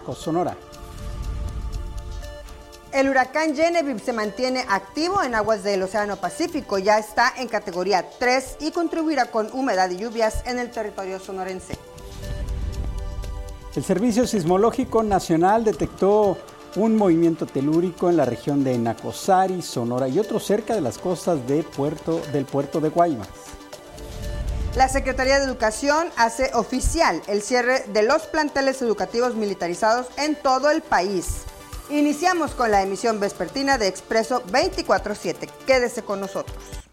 Bajo, Sonora. El huracán Genevieve se mantiene activo en aguas del Océano Pacífico, ya está en categoría 3 y contribuirá con humedad y lluvias en el territorio sonorense. El Servicio Sismológico Nacional detectó un movimiento telúrico en la región de Nacozari, Sonora y otro cerca de las costas del puerto de Guaymas. La Secretaría de Educación hace oficial el cierre de los planteles educativos militarizados en todo el país. Iniciamos con la emisión vespertina de Expreso 24/7. Quédese con nosotros.